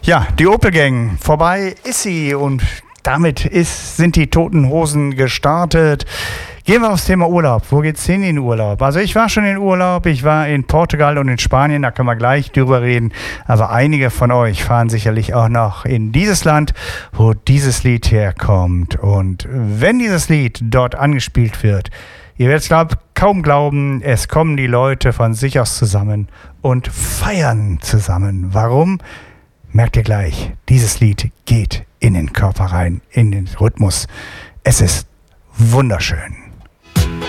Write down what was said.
Ja, die Opel Gang, vorbei ist sie und damit sind die Toten Hosen gestartet. Gehen wir aufs Thema Urlaub. Wo geht's hin in den Urlaub? Also ich war schon in Urlaub, ich war in Portugal und in Spanien, da können wir gleich drüber reden. Aber einige von euch fahren sicherlich auch noch in dieses Land, wo dieses Lied herkommt. Und wenn dieses Lied dort angespielt wird, ihr werdet es kaum glauben, es kommen die Leute von sich aus zusammen und feiern zusammen. Warum? Merkt ihr gleich, dieses Lied geht in den Körper rein, in den Rhythmus. Es ist wunderschön.